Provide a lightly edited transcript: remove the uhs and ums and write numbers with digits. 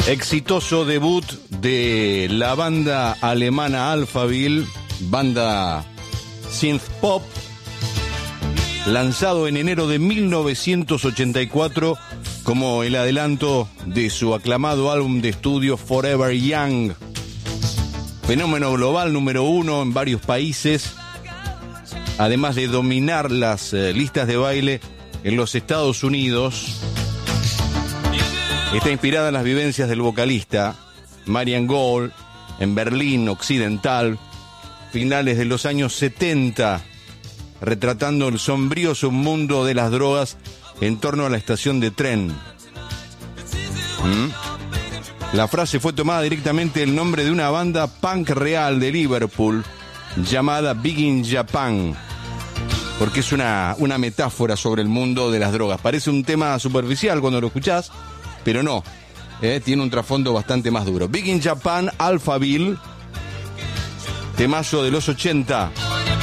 Exitoso debut de la banda alemana Alphaville, banda synth pop, lanzado en enero de 1984 como el adelanto de su aclamado álbum de estudio Forever Young. Fenómeno global número 1 en varios países, además de dominar las listas de baile en los Estados Unidos. Está inspirada en las vivencias del vocalista Marian Gold en Berlín Occidental, finales de los años 70, retratando el sombrío submundo de las drogas en torno a la estación de tren. La frase fue tomada directamente del nombre de una banda punk real de Liverpool llamada Big in Japan, porque es una metáfora sobre el mundo de las drogas. Parece un tema superficial cuando lo escuchás, pero no, tiene un trasfondo bastante más duro. Big in Japan, Alphaville, temazo de los 80.